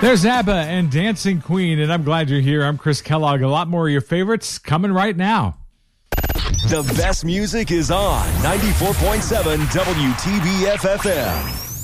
There's ABBA and Dancing Queen, and I'm glad you're here. I'm Chris Kellogg. A lot more of your favorites coming right now. The best music is on 94.7 WTBF FM.